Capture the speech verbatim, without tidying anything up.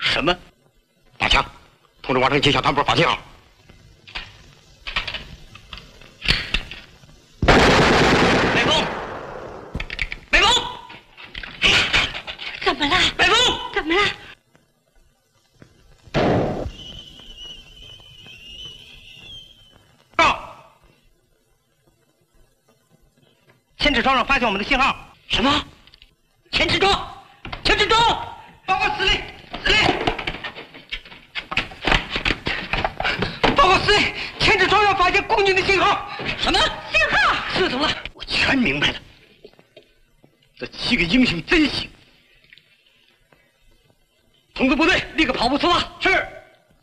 什么？ 大强，通知王成接小团部发信号。 北风，北风， 怎么了？ 北风， 怎么了？ 报，千尺庄上发现我们的信号。什么？千尺庄，千尺庄，报告司令，司令。 报告司令，千尺庄要发现共军的信号。什么信号？是怎么了？ 我全明白了。这七个英雄真行！通知部队，立刻跑步出发。是。